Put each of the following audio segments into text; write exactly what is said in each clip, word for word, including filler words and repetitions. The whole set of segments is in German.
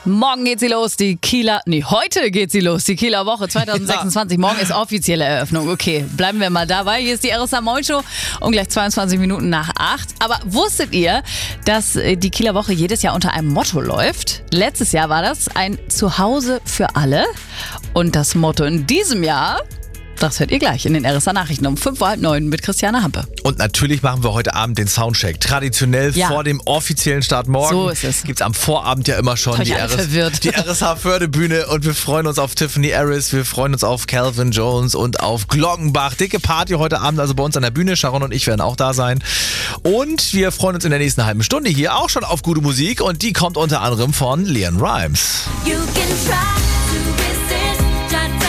Morgen geht sie los, die Kieler, nee, heute geht sie los, die Kieler Woche zwanzig sechsundzwanzig. Morgen ist offizielle Eröffnung. Okay, bleiben wir mal dabei. Hier ist die R S H Show um gleich zweiundzwanzig Minuten nach acht. Aber wusstet ihr, dass die Kieler Woche jedes Jahr unter einem Motto läuft? Letztes Jahr war das ein Zuhause für alle. Und das Motto in diesem Jahr, das hört ihr gleich in den R S H Nachrichten um fünf Uhr halb neun mit Christiane Hampe. Und natürlich machen wir heute Abend den Soundcheck. Traditionell ja. vor dem offiziellen Start morgen. So ist es. Gibt's am Vorabend ja immer schon die R S H, die R S H-Fördebühne. Und wir freuen uns auf Tiffany Harris, wir freuen uns auf Calvin Jones und auf Glockenbach. Dicke Party heute Abend, also bei uns an der Bühne. Sharon und ich werden auch da sein. Und wir freuen uns in der nächsten halben Stunde hier auch schon auf gute Musik. Und die kommt unter anderem von Leon Rimes. You can try to resist, try to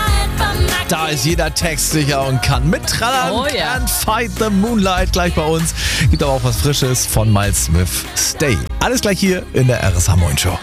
hide. Da ist jeder Text sicher und kann mittrallern. Oh ja. And Fight the Moonlight gleich bei uns. Gibt aber auch was Frisches von Miles Smith. Stay. Alles gleich hier in der R S H Morning Show.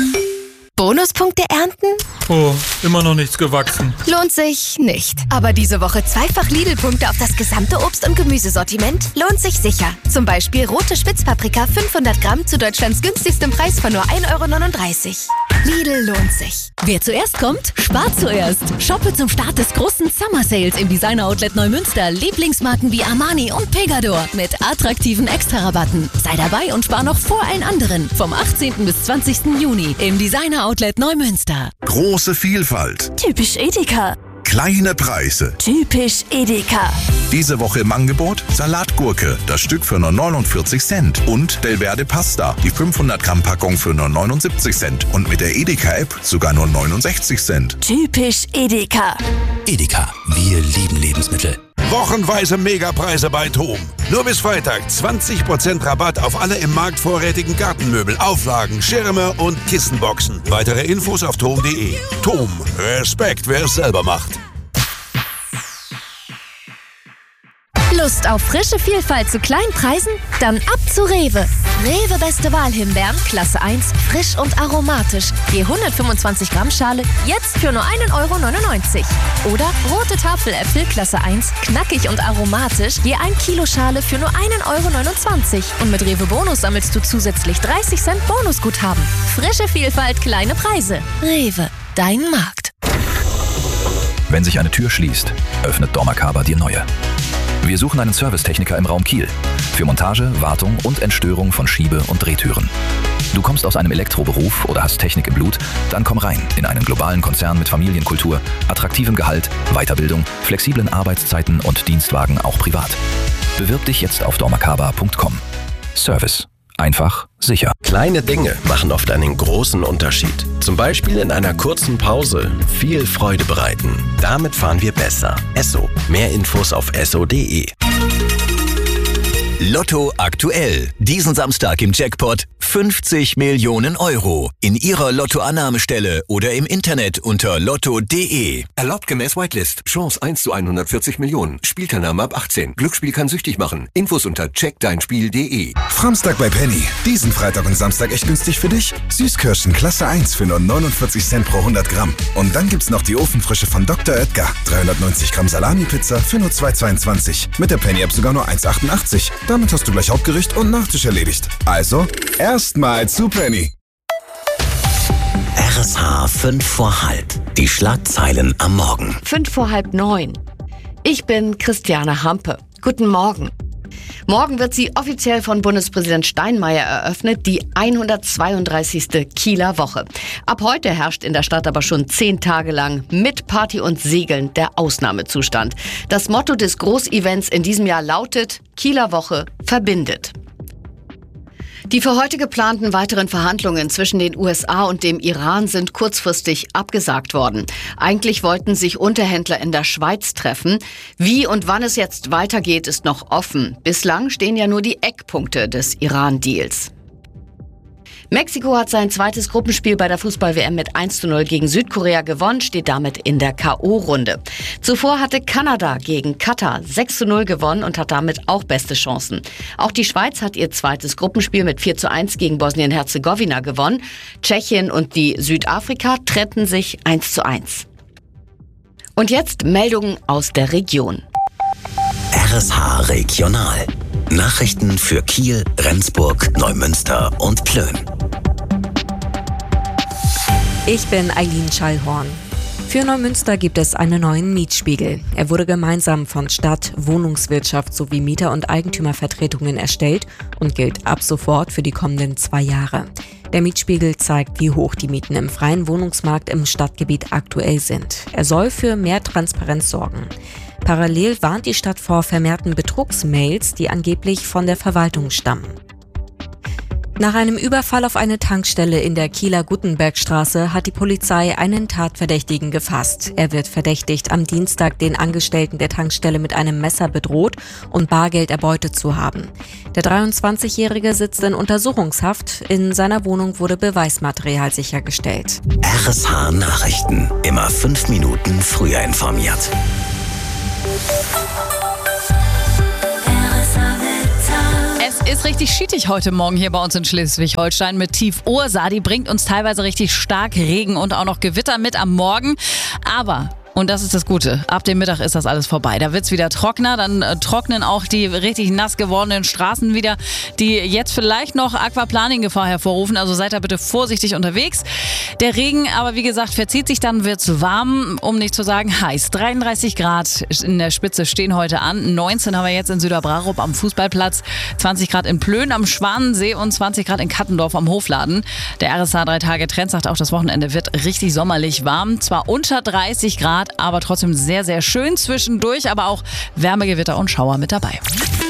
Bonuspunkte ernten? Oh, immer noch nichts gewachsen. Lohnt sich nicht. Aber diese Woche zweifach Lidl-Punkte auf das gesamte Obst- und Gemüsesortiment lohnt sich sicher. Zum Beispiel rote Spitzpaprika fünfhundert Gramm zu Deutschlands günstigstem Preis von nur ein Euro neununddreißig. Lidl lohnt sich. Wer zuerst kommt, spart zuerst. Shoppe zum Start des großen Summer Sales im Designer Outlet Neumünster Lieblingsmarken wie Armani und Pegador mit attraktiven Extrarabatten. Sei dabei und spar noch vor allen anderen. Vom achtzehnten bis zwanzigsten Juni im Designer Outlet Neumünster. Große Vielfalt. Typisch Edeka. Kleine Preise. Typisch Edeka. Diese Woche im Angebot Salatgurke, das Stück für nur neunundvierzig Cent. Und Delverde Pasta, die fünfhundert Gramm Packung für nur neunundsiebzig Cent. Und mit der Edeka-App sogar nur neunundsechzig Cent. Typisch Edeka. Edeka, wir lieben Lebensmittel. Wochenweise Megapreise bei TOM. Nur bis Freitag zwanzig Prozent Rabatt auf alle im Markt vorrätigen Gartenmöbel, Auflagen, Schirme und Kissenboxen. Weitere Infos auf tom punkt de. TOM, Respekt, wer es selber macht. Lust auf frische Vielfalt zu kleinen Preisen? Dann ab zu Rewe. Rewe Beste Wahl Himbeeren, Klasse eins, frisch und aromatisch. Je hundertfünfundzwanzig Gramm Schale, jetzt für nur ein Euro neunundneunzig. Oder rote Tafeläpfel, Klasse eins, knackig und aromatisch, je ein Kilo Schale für nur ein Euro neunundzwanzig. Und mit Rewe Bonus sammelst du zusätzlich dreißig Cent Bonusguthaben. Frische Vielfalt, kleine Preise. Rewe, dein Markt. Wenn sich eine Tür schließt, öffnet dormakaba die neue. Wir suchen einen Servicetechniker im Raum Kiel für Montage, Wartung und Entstörung von Schiebe- und Drehtüren. Du kommst aus einem Elektroberuf oder hast Technik im Blut? Dann komm rein in einen globalen Konzern mit Familienkultur, attraktivem Gehalt, Weiterbildung, flexiblen Arbeitszeiten und Dienstwagen auch privat. Bewirb dich jetzt auf dormakaba punkt com. Service. Einfach, sicher. Kleine Dinge machen oft einen großen Unterschied. Zum Beispiel in einer kurzen Pause viel Freude bereiten. Damit fahren wir besser. Esso. Mehr Infos auf esso punkt de. Lotto aktuell. Diesen Samstag im Jackpot fünfzig Millionen Euro. In Ihrer Lottoannahmestelle oder im Internet unter lotto punkt de. Erlaubt gemäß Whitelist. Chance eins zu hundertvierzig Millionen. Spielteilnahme ab achtzehn. Glücksspiel kann süchtig machen. Infos unter check dein spiel punkt de. Samstag bei Penny. Diesen Freitag und Samstag echt günstig für dich. Süßkirschen Klasse eins für nur neunundvierzig Cent pro hundert Gramm. Und dann gibt's noch die Ofenfrische von Doktor Oetker. dreihundertneunzig Gramm Salami-Pizza für nur zwei Euro zweiundzwanzig. Mit der Penny-App sogar nur eins Euro achtundachtzig. Damit hast du gleich Hauptgericht und Nachtisch erledigt. Also, erstmal zu Penny. R S H fünf vor halb. Die Schlagzeilen am Morgen. Fünf vor halb neun. Ich bin Christiane Hampe. Guten Morgen. Morgen wird sie offiziell von Bundespräsident Steinmeier eröffnet, die hundertzweiunddreißigste Kieler Woche. Ab heute herrscht in der Stadt aber schon zehn Tage lang mit Party und Segeln der Ausnahmezustand. Das Motto des Großevents in diesem Jahr lautet: Kieler Woche verbindet. Die für heute geplanten weiteren Verhandlungen zwischen den U S A und dem Iran sind kurzfristig abgesagt worden. Eigentlich wollten sich Unterhändler in der Schweiz treffen. Wie und wann es jetzt weitergeht, ist noch offen. Bislang stehen ja nur die Eckpunkte des Iran-Deals. Mexiko hat sein zweites Gruppenspiel bei der Fußball-W M mit eins zu null gegen Südkorea gewonnen, steht damit in der K O-Runde. Zuvor hatte Kanada gegen Katar sechs zu null gewonnen und hat damit auch beste Chancen. Auch die Schweiz hat ihr zweites Gruppenspiel mit vier zu eins gegen Bosnien-Herzegowina gewonnen. Tschechien und die Südafrika trennten sich eins zu eins. Und jetzt Meldungen aus der Region. R S H Regional. Nachrichten für Kiel, Rendsburg, Neumünster und Plön. Ich bin Eileen Schallhorn. Für Neumünster gibt es einen neuen Mietspiegel. Er wurde gemeinsam von Stadt, Wohnungswirtschaft sowie Mieter- und Eigentümervertretungen erstellt und gilt ab sofort für die kommenden zwei Jahre. Der Mietspiegel zeigt, wie hoch die Mieten im freien Wohnungsmarkt im Stadtgebiet aktuell sind. Er soll für mehr Transparenz sorgen. Parallel warnt die Stadt vor vermehrten Betrugsmails, die angeblich von der Verwaltung stammen. Nach einem Überfall auf eine Tankstelle in der Kieler Gutenbergstraße hat die Polizei einen Tatverdächtigen gefasst. Er wird verdächtigt, am Dienstag den Angestellten der Tankstelle mit einem Messer bedroht und Bargeld erbeutet zu haben. Der dreiundzwanzigjährige sitzt in Untersuchungshaft. In seiner Wohnung wurde Beweismaterial sichergestellt. R S H Nachrichten. Immer fünf Minuten früher informiert. Es ist richtig schietig heute Morgen hier bei uns in Schleswig-Holstein mit Tief Ursa. Die bringt uns teilweise richtig stark Regen und auch noch Gewitter mit am Morgen. Aber... und das ist das Gute. Ab dem Mittag ist das alles vorbei. Da wird es wieder trockener. Dann äh, trocknen auch die richtig nass gewordenen Straßen wieder, die jetzt vielleicht noch Aquaplaning-Gefahr hervorrufen. Also seid da bitte vorsichtig unterwegs. Der Regen, aber wie gesagt, verzieht sich dann, wird es warm, um nicht zu sagen heiß. dreiunddreißig Grad in der Spitze stehen heute an. neunzehn haben wir jetzt in Süderbrarup am Fußballplatz. zwanzig Grad in Plön am Schwanensee und zwanzig Grad in Kattendorf am Hofladen. Der R S H drei Tage Trend sagt auch, das Wochenende wird richtig sommerlich warm. Zwar unter dreißig Grad, aber trotzdem sehr, sehr schön zwischendurch, aber auch Wärmegewitter und Schauer mit dabei.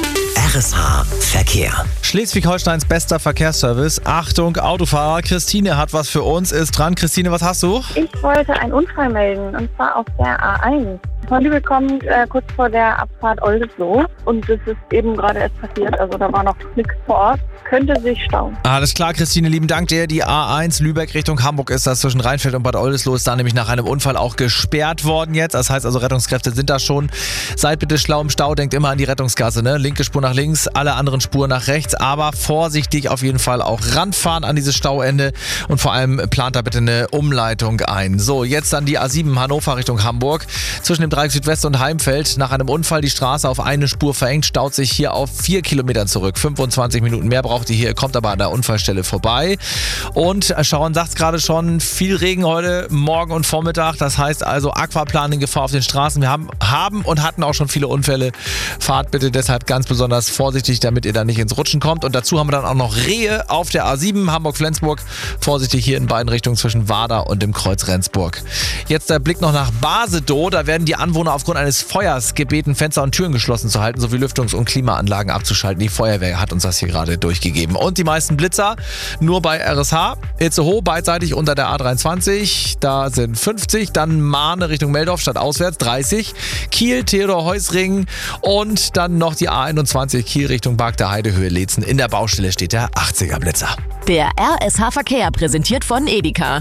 R S H Verkehr. Schleswig-Holsteins bester Verkehrsservice. Achtung, Autofahrer. Christine hat was für uns, ist dran. Christine, was hast du? Ich wollte einen Unfall melden, und zwar auf der A eins. Von Lübeck kommt äh, kurz vor der Abfahrt Oldesloe, und das ist eben gerade erst passiert, also da war noch nichts vor Ort. Könnte sich stauen. Alles klar, Christine, lieben Dank dir. Die A eins Lübeck Richtung Hamburg ist das, zwischen Rheinfeld und Bad Oldesloe ist da nämlich nach einem Unfall auch gesperrt worden jetzt. Das heißt also, Rettungskräfte sind da schon. Seid bitte schlau im Stau, denkt immer an die Rettungsgasse, ne? Linke Spur nach links, alle anderen Spuren nach rechts, aber vorsichtig auf jeden Fall auch ranfahren an dieses Stauende und vor allem plant da bitte eine Umleitung ein. So, jetzt dann die A sieben Hannover Richtung Hamburg. Zwischen dem Dreieck Südwest und Heimfeld nach einem Unfall die Straße auf eine Spur verengt, staut sich hier auf vier Kilometern zurück. fünfundzwanzig Minuten mehr braucht ihr hier, kommt aber an der Unfallstelle vorbei. Und Sharon sagt es gerade schon, viel Regen heute Morgen und Vormittag. Das heißt also Aquaplaning-Gefahr auf den Straßen. Wir haben, haben und hatten auch schon viele Unfälle. Fahrt bitte deshalb ganz besonders vorsichtig, damit ihr da nicht ins Rutschen kommt. Und dazu haben wir dann auch noch Rehe auf der A sieben Hamburg-Flensburg. Vorsichtig hier in beiden Richtungen zwischen Warda und dem Kreuz Rendsburg. Jetzt der Blick noch nach Basedow. Da werden die Anwohner aufgrund eines Feuers gebeten, Fenster und Türen geschlossen zu halten, sowie Lüftungs- und Klimaanlagen abzuschalten. Die Feuerwehr hat uns das hier gerade durchgegeben. Und die meisten Blitzer nur bei R S H. Itzehoe beidseitig unter der A dreiundzwanzig. Da sind fünfzig. Dann Mahne Richtung Meldorf statt auswärts dreißig. Kiel, Theodor-Heuss-Ring. Und dann noch die A einundzwanzig Kiel Richtung Bark der Heide, Höhe Leetzen. In der Baustelle steht der achtziger Blitzer. Der R S H Verkehr präsentiert von Edeka.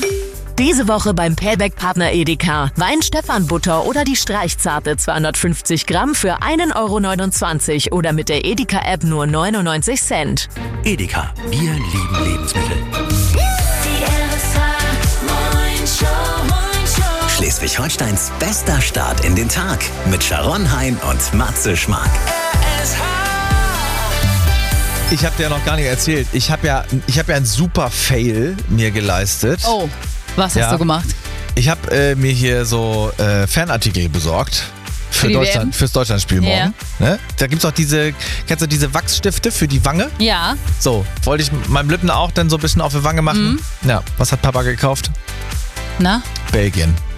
Diese Woche beim Payback-Partner Edeka. Wein Stephan-Butter oder die Streichzarte zweihundertfünfzig Gramm für einen Euro neunundzwanzig oder mit der Edeka-App nur neunundneunzig Cent. Edeka, wir lieben Lebensmittel. Schleswig-Holsteins bester Start in den Tag mit Sharon Hein und Matze Schmark. Ich habe dir ja noch gar nicht erzählt. Ich habe ja, ich hab ja einen super Fail mir geleistet. Oh, was hast ja. du gemacht? Ich habe äh, mir hier so äh, Fanartikel besorgt. Für, für Deutschland, fürs Deutschlandspiel morgen. Ja. Ne? Da gibt es auch diese, kennst du diese Wachsstifte für die Wange? Ja. So, wollte ich meinem Lippen auch dann so ein bisschen auf die Wange machen. Mhm. Ja, was hat Papa gekauft? Na? Belgien.